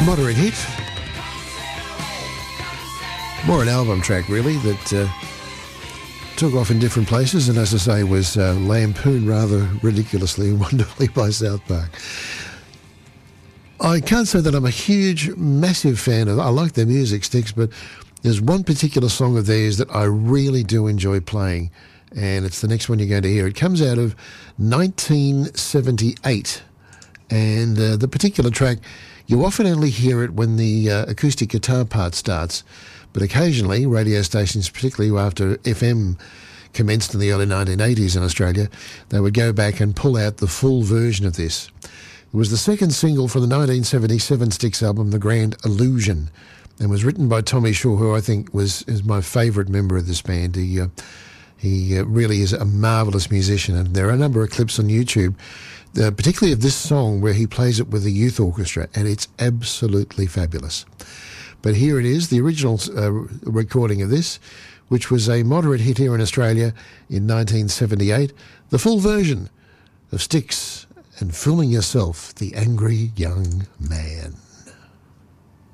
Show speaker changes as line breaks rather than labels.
Moderate hit. More an album track, really, that took off in different places and, as I say, was lampooned rather ridiculously and wonderfully by South Park. I can't say that I'm a huge, massive fan of. I like their music, Styx, but there's one particular song of theirs that I really do enjoy playing, and it's the next one you're going to hear. It comes out of 1978, and the particular track, you often only hear it when the acoustic guitar part starts, but occasionally radio stations, particularly after FM commenced in the early 1980s in Australia, they would go back and pull out the full version of this. It was the second single from the 1977 Styx album, The Grand Illusion, and was written by Tommy Shaw, who I think is my favourite member of this band. He really is a marvellous musician, and there are a number of clips on YouTube, particularly of this song where he plays it with the youth orchestra, and it's absolutely fabulous. But here it is, the original recording of this, which was a moderate hit here in Australia in 1978, the full version of Styx and Fooling Yourself, the Angry Young Man.